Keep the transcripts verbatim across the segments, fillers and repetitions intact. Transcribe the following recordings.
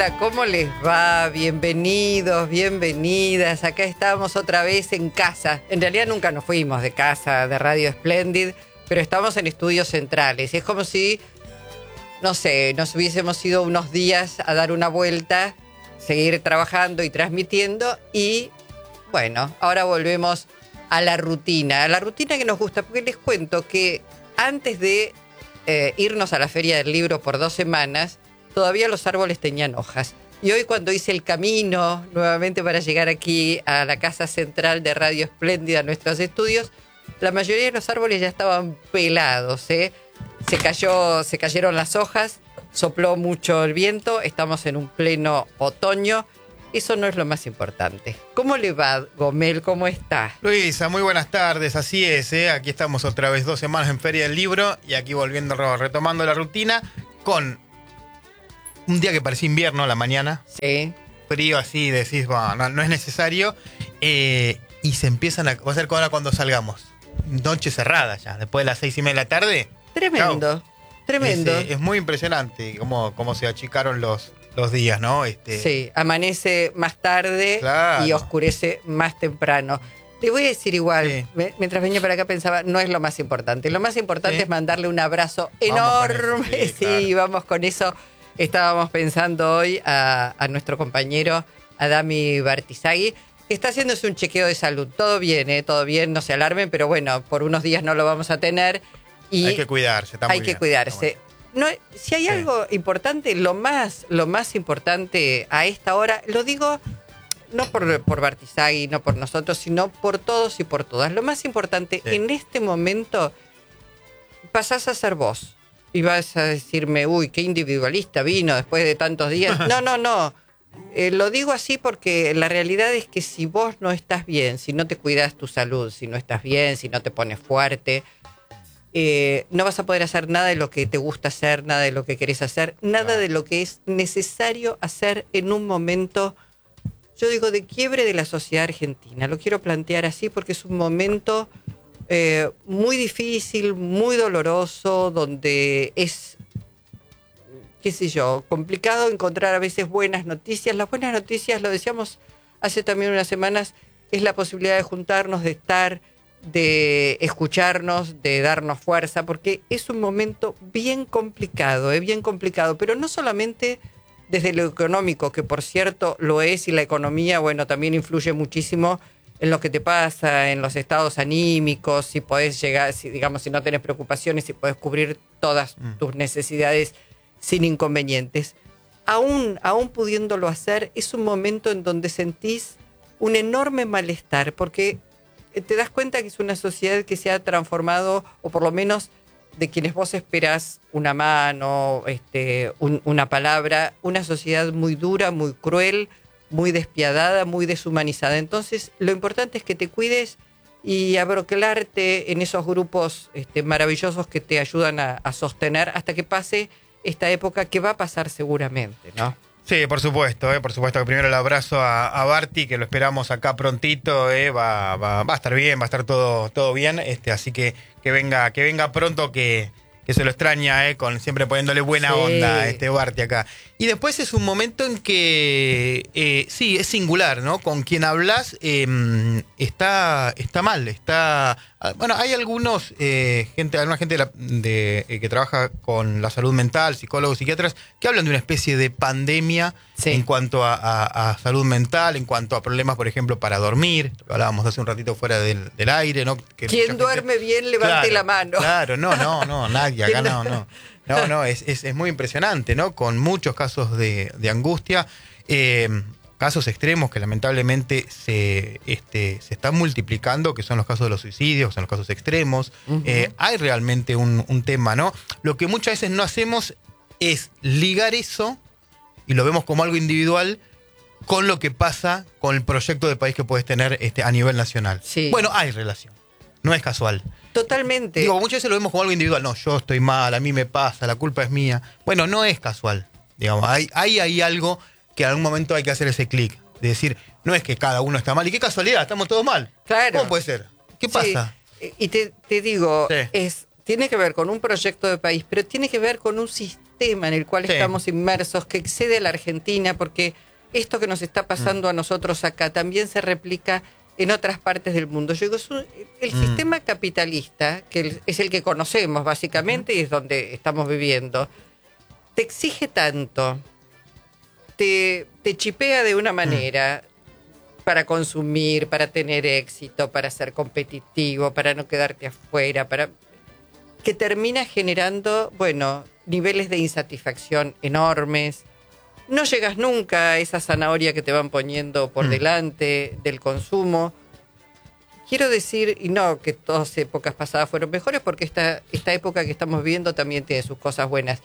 Hola, ¿cómo les va? Bienvenidos, bienvenidas. Acá estamos otra vez en casa. En realidad nunca nos fuimos de casa de Radio Splendid, pero estamos en estudios centrales. Es como si, no sé, nos hubiésemos ido unos días a dar una vuelta, seguir trabajando y transmitiendo y, bueno, ahora volvemos a la rutina. A la rutina que nos gusta, porque les cuento que antes de eh, irnos a la Feria del Libro por dos semanas, todavía los árboles tenían hojas. Y hoy cuando hice el camino nuevamente para llegar aquí a la casa central de Radio Splendid, a nuestros estudios, la mayoría de los árboles ya estaban pelados, ¿eh? Se cayó, se cayeron las hojas, sopló mucho el viento, estamos en un pleno otoño. Eso no es lo más importante. ¿Cómo le va, Gomel? ¿Cómo está? Luisa, muy buenas tardes, así es, ¿eh? Aquí estamos otra vez dos semanas en Feria del Libro y aquí volviendo, retomando la rutina con un día que parecía invierno a la mañana. Sí. Frío así, decís, bueno, no, no es necesario. Eh, y se empiezan a... Va a ser ahora cuando salgamos. Noche cerrada ya, después de las seis y media de la tarde. Tremendo, Chau. tremendo. Es, eh, es muy impresionante cómo, cómo se achicaron los, los días, ¿no? Este... Sí, amanece más tarde, claro, y oscurece más temprano. Te voy a decir igual, sí. me, mientras venía para acá pensaba, no es lo más importante. Lo más importante, sí, es mandarle un abrazo enorme. Eso, sí, sí, claro. Vamos con eso. Estábamos pensando hoy a, a nuestro compañero Adami Bartizaghi, que está haciéndose un chequeo de salud. Todo bien, ¿eh? Todo bien, no se alarmen, pero bueno, por unos días no lo vamos a tener. Y hay que cuidarse, está muy Hay que bien, cuidarse. No, si hay sí. algo importante, lo más, lo más importante a esta hora, lo digo no por, por Bartizaghi, no por nosotros, sino por todos y por todas. Lo más importante sí. en este momento, pasás a ser vos. Y vas a decirme, uy, qué individualista vino después de tantos días. No, no, no. Eh, lo digo así porque la realidad es que si vos no estás bien, si no te cuidas tu salud, si no estás bien, si no te pones fuerte, eh, no vas a poder hacer nada de lo que te gusta hacer, nada de lo que querés hacer, nada claro. de lo que es necesario hacer en un momento, yo digo, de quiebre de la sociedad argentina. Lo quiero plantear así porque es un momento... Eh, muy difícil, muy doloroso, donde es, qué sé yo, complicado encontrar a veces buenas noticias. Las buenas noticias, lo decíamos hace también unas semanas, es la posibilidad de juntarnos, de estar, de escucharnos, de darnos fuerza, porque es un momento bien complicado, ¿eh? bien complicado, pero no solamente desde lo económico, que por cierto lo es, y la economía, bueno, también influye muchísimo en lo que te pasa, en los estados anímicos, si podés llegar, si digamos, si no tenés preocupaciones, si podés cubrir todas mm. tus necesidades sin inconvenientes. Aún, aún pudiéndolo hacer, es un momento en donde sentís un enorme malestar, porque te das cuenta que es una sociedad que se ha transformado, o por lo menos de quienes vos esperás una mano, este, un, una palabra, una sociedad muy dura, muy cruel, muy despiadada, muy deshumanizada. Entonces, lo importante es que te cuides y abroquelarte en esos grupos este, maravillosos que te ayudan a, a sostener hasta que pase esta época, que va a pasar seguramente, ¿no? Sí, por supuesto, eh, por supuesto que primero el abrazo a, a Barty, que lo esperamos acá prontito, eh, va, va, va a estar bien, va a estar todo, todo bien, este, así que que venga, que venga pronto, que, que se lo extraña, eh, con siempre poniéndole buena sí. onda a este Barty acá. Y después es un momento en que, eh, sí, es singular, ¿no? Con quien hablas eh, está, está mal, está... Bueno, hay algunos, eh, gente, alguna gente de la, de, eh, que trabaja con la salud mental, psicólogos, psiquiatras, que hablan de una especie de pandemia sí. en cuanto a, a, a salud mental, en cuanto a problemas, por ejemplo, para dormir. Hablábamos hace un ratito fuera del, del aire, ¿no? Que quien duerme gente... bien, levante claro, la mano. Claro, no, no, no, nadie acá no, no. No, no, es, es, es muy impresionante, ¿no? Con muchos casos de, de angustia, eh, casos extremos que lamentablemente se, este, se están multiplicando, que son los casos de los suicidios, que son los casos extremos. Uh-huh. Eh, hay realmente un, un tema, ¿no? Lo que muchas veces no hacemos es ligar eso, y lo vemos como algo individual, con lo que pasa con el proyecto de país que puedes tener este, a nivel nacional. Sí. Bueno, hay relación, no es casual. Totalmente. Digo, muchas veces lo vemos como algo individual. No, yo estoy mal, a mí me pasa, la culpa es mía. Bueno, no es casual. Digamos, hay, hay, hay algo que en algún momento hay que hacer ese clic. De decir, no es que cada uno está mal. Y qué casualidad, estamos todos mal. Claro. ¿Cómo puede ser? ¿Qué pasa? Sí. Y te, te digo, sí. es tiene que ver con un proyecto de país, pero tiene que ver con un sistema en el cual sí. estamos inmersos, que excede a la Argentina, porque esto que nos está pasando mm. a nosotros acá también se replica en otras partes del mundo. Yo digo, es un, el mm. sistema capitalista, que es el que conocemos básicamente mm. y es donde estamos viviendo, te exige tanto, te, te chipea de una manera... Mm. para consumir, para tener éxito, para ser competitivo, para no quedarte afuera, para que termina generando, bueno, niveles de insatisfacción enormes. No llegas nunca a esa zanahoria que te van poniendo por mm. delante del consumo. Quiero decir, y no que todas épocas pasadas fueron mejores, porque esta, esta época que estamos viviendo también tiene sus cosas buenas,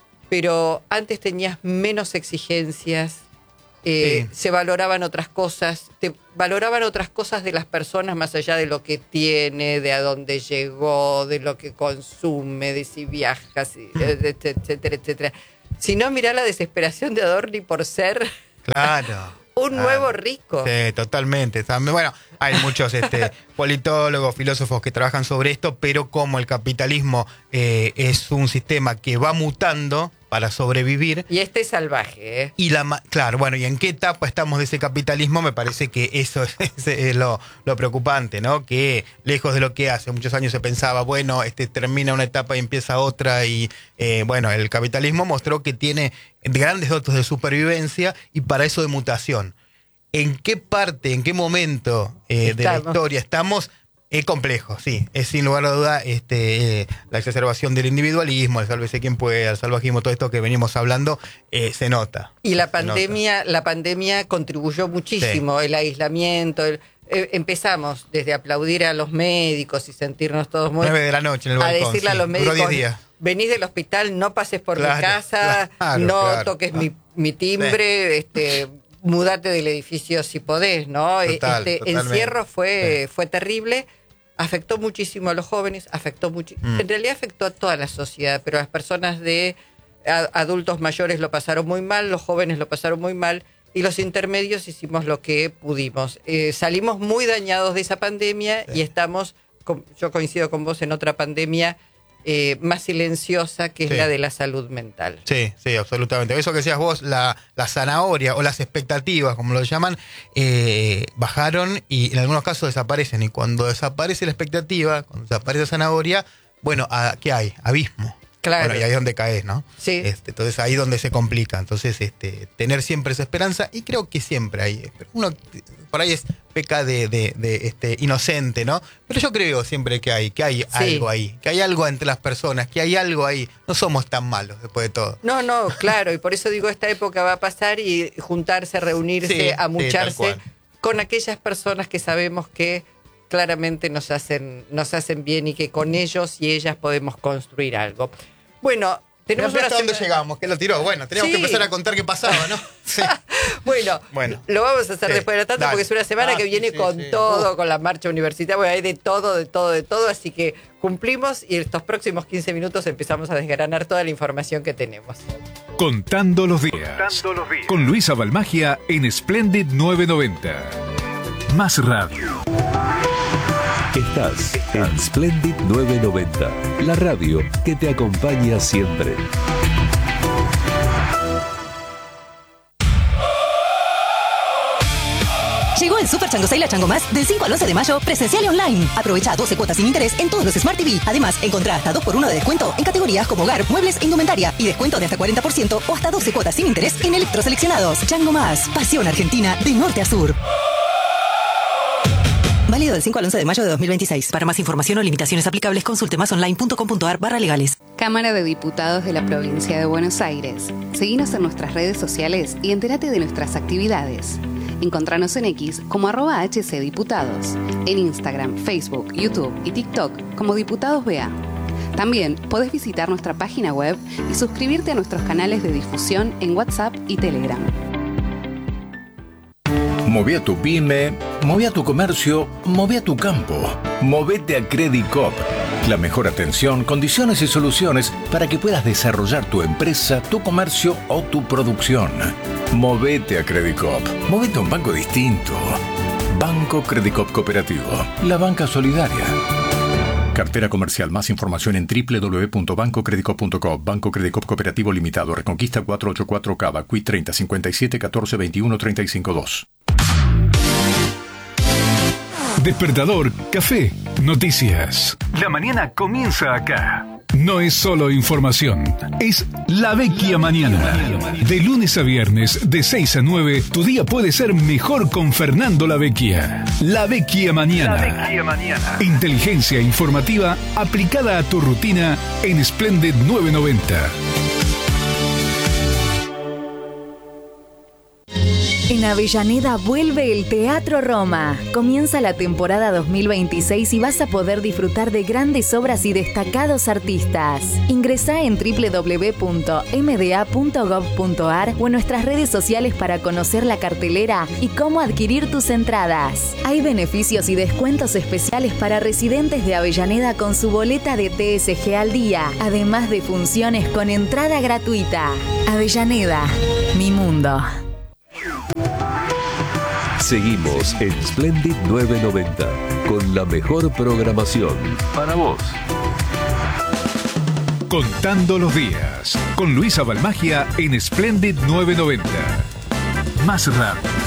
pero antes tenías menos exigencias. Eh, sí. Se valoraban otras cosas, te valoraban otras cosas de las personas más allá de lo que tiene, de a dónde llegó, de lo que consume, de si viaja, si, etcétera, etcétera. Si no, mirá la desesperación de Adorni por ser claro, un claro. nuevo rico. Sí, totalmente. También, bueno, hay muchos este, politólogos, filósofos que trabajan sobre esto, pero como el capitalismo eh, es un sistema que va mutando para sobrevivir. Y este es salvaje, ¿eh? Y la, claro, bueno, ¿y en qué etapa estamos de ese capitalismo? Me parece que eso es, es lo, lo preocupante, ¿no? Que lejos de lo que hace muchos años se pensaba, bueno, este termina una etapa y empieza otra, y eh, bueno, el capitalismo mostró que tiene grandes dotes de supervivencia y para eso de mutación. ¿En qué parte, en qué momento eh, de la historia estamos? Es complejo, sí. Es sin lugar a duda este, eh, la exacerbación del individualismo, el sálvese quien pueda, el salvajismo, todo esto que venimos hablando, eh, se nota. Y la pandemia, la pandemia contribuyó muchísimo, sí. El aislamiento, el, eh, empezamos desde aplaudir a los médicos y sentirnos todos muy... nueve de la noche en el balcón, a decirle sí. a los médicos, venís del hospital, no pases por claro, mi casa, claro, no claro, toques claro. Mi, mi timbre, sí. este... mudate del edificio si podés, ¿no? Total, este encierro fue, sí. fue terrible, afectó muchísimo a los jóvenes, afectó mucho, mm. en realidad afectó a toda la sociedad, pero las personas de a, adultos mayores lo pasaron muy mal, los jóvenes lo pasaron muy mal, y los intermedios hicimos lo que pudimos. Eh, salimos muy dañados de esa pandemia sí. y estamos, con, yo coincido con vos, en otra pandemia Eh, más silenciosa, que es sí. la de la salud mental. Sí, sí, absolutamente. Eso que decías vos, la, la zanahoria o las expectativas, como lo llaman, eh, bajaron y en algunos casos desaparecen. Y cuando desaparece la expectativa, cuando desaparece la zanahoria, bueno, ¿a, ¿qué hay? Abismo. Claro. Bueno, y ahí es donde caes, ¿no? Sí. Este, entonces ahí es donde se complica. Entonces, este, tener siempre esa esperanza, y creo que siempre hay. Uno por ahí es peca de, de, de este, inocente, ¿no? Pero yo creo siempre que hay, que hay sí. algo ahí, que hay algo entre las personas, que hay algo ahí. No somos tan malos después de todo. No, no, claro, y por eso digo, esta época va a pasar, y juntarse, reunirse, sí, amucharse sí, con aquellas personas que sabemos que claramente nos hacen, nos hacen bien, y que con ellos y ellas podemos construir algo. Bueno, tenemos una ¿hasta dónde llegamos? ¿Qué lo tiró? Bueno, teníamos sí. que empezar a contar qué pasaba, ¿no? Sí. bueno, bueno, lo vamos a hacer sí. después de la tanda, porque es una semana ah, que viene sí, con sí. todo, uh. con la marcha universitaria, bueno, hay de todo, de todo, de todo, así que cumplimos, y estos próximos quince minutos empezamos a desgranar toda la información que tenemos. Contando los días, Contando los días. Con Luisa Balmagia en Splendid novecientos noventa. Más radio. Estás en Splendid novecientos noventa, la radio que te acompaña siempre. Llegó el Super Chango Sale a Chango Más del cinco al once de mayo, presencial y online. Aprovecha doce cuotas sin interés en todos los Smart T V. Además, encontrá hasta dos por uno de descuento en categorías como hogar, muebles e indumentaria. Y descuento de hasta cuarenta por ciento o hasta doce cuotas sin interés en electroseleccionados. Chango Más, pasión argentina de norte a sur. Válido del cinco al once de mayo de dos mil veintiséis. Para más información o limitaciones aplicables, consulte másonline.com.ar barra legales. Cámara de Diputados de la Provincia de Buenos Aires. Seguinos en nuestras redes sociales y entérate de nuestras actividades. Encontranos en X como arroba hcdiputados, en Instagram, Facebook, YouTube y TikTok como Diputados B A. También podés visitar nuestra página web y suscribirte a nuestros canales de difusión en WhatsApp y Telegram. Moví a tu pyme, moví a tu comercio, moví a tu campo. Movete a Credicop. La mejor atención, condiciones y soluciones para que puedas desarrollar tu empresa, tu comercio o tu producción. Movete a Credicop. Movete a un banco distinto. Banco Credicop Cooperativo. La banca solidaria. Cartera comercial. Más información en doble u doble u doble u punto banco credicop punto com. Banco Credicop Cooperativo Limitado. Reconquista cuatrocientos ochenta y cuatro Cava. Q I treinta cincuenta y siete catorce veintiuno treinta y cinco dos. Despertador, café, noticias. La mañana comienza acá. No es solo información, es La Vecchia Mañana. De lunes a viernes, de seis a nueve, tu día puede ser mejor con Fernando La Vecchia. La Vecchia Mañana. La Vecchia Mañana. Inteligencia informativa aplicada a tu rutina en Splendid novecientos noventa. En Avellaneda vuelve el Teatro Roma. Comienza la temporada dos mil veintiséis y vas a poder disfrutar de grandes obras y destacados artistas. Ingresá en doble u doble u doble u punto m d a punto gov punto a r o en nuestras redes sociales para conocer la cartelera y cómo adquirir tus entradas. Hay beneficios y descuentos especiales para residentes de Avellaneda con su boleta de T S G al día, además de funciones con entrada gratuita. Avellaneda, mi mundo. Seguimos en Splendid novecientos noventa con la mejor programación para vos. Contando los días con Luisa Balmagia en Splendid novecientos noventa. Más rápido.